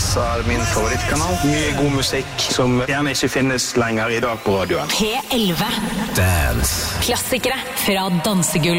er min favorittkanal. Mye god musikk som gjerne ikke finnes lenger i dag på radioen. P11. Dance. Klassikere fra dansegulv.